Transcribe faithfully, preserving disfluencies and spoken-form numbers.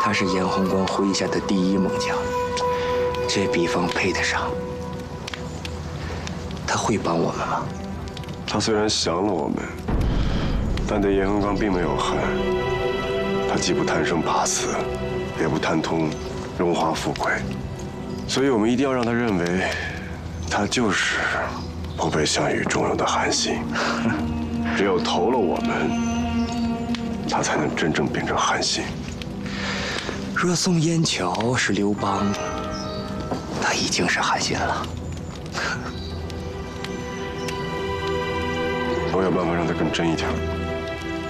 他是严宏光麾下的第一猛将，这比方配得上。他会帮我们吗？ 他虽然降了我们，但对严宏光并没有恨。他既不贪生怕死，也不贪图荣华富贵，所以我们一定要让他认为，他就是不被项羽重用的韩信。只有投了我们，他才能真正变成韩信。 若宋燕桥是刘邦，他已经是韩信了。 我有办法让他更真一点。